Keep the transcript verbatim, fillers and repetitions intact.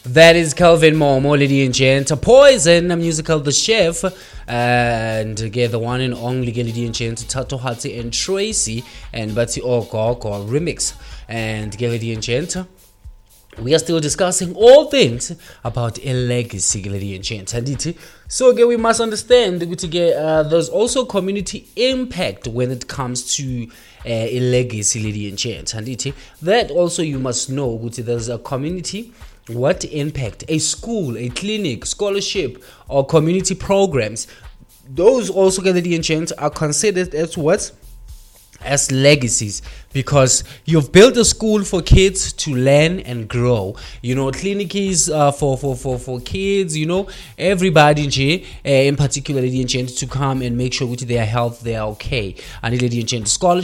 That is Calvin Momo, lady and gent. Poison, a musical The Chef. And again, the one and only lady and gent, Tato Hatsi and Tracy. And Bati Ogog remix. And lady and gent, we are still discussing all things about a legacy, lady and gent. So again, we must understand that uh, there's also community impact when it comes to uh, a legacy, lady and gent. That also you must know that there's a community. What impact a school, a clinic, scholarship, or community programs, those also, lady and gent, are considered as what? As legacies, because you've built a school for kids to learn and grow. You know, clinic is uh, for, for, for, for kids, you know, everybody uh, in particular, lady and gent, to come and make sure with their health, they are okay. And lady and gent, scholarship